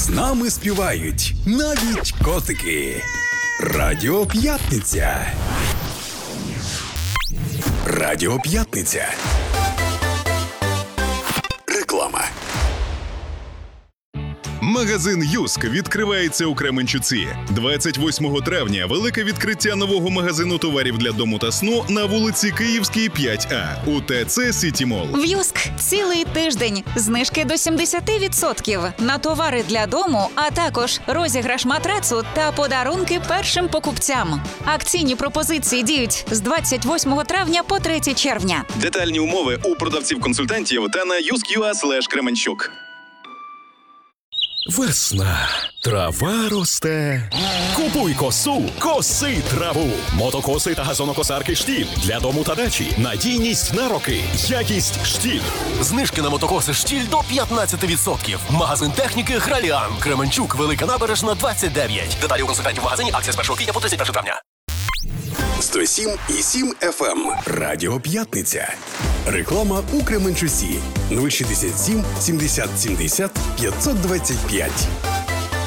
З нами співають навіть котики. Радіо П'ятниця. Радіо П'ятниця. Реклама. Магазин «Юск» відкривається у Кременчуці. 28 травня – велике відкриття нового магазину товарів для дому та сну на вулиці Київській, 5А у ТЦ «Сіті Мол». В «Юск» цілий тиждень. Знижки до 70% на товари для дому, а також розіграш матрацу та подарунки першим покупцям. Акційні пропозиції діють з 28 травня по 3 червня. Детальні умови у продавців-консультантів та на yusk.ua/Кременчук. Весна. Трава росте. Купуй косу, коси траву. Мотокоси та газонокосарки «Штіль» для дому та дачі. Надійність на роки. Якість «Штіль». Знижки на мотокоси «Штіль» до 15%. Магазин техніки «Граліан». Кременчук, Велика Набережна, 29. Деталі у консультантів в магазині. Акція з 1 квітня по 31 травня. 107,7 FM. Радіо П'ятниця. Реклама у Кременчуці. 067 70 70 525.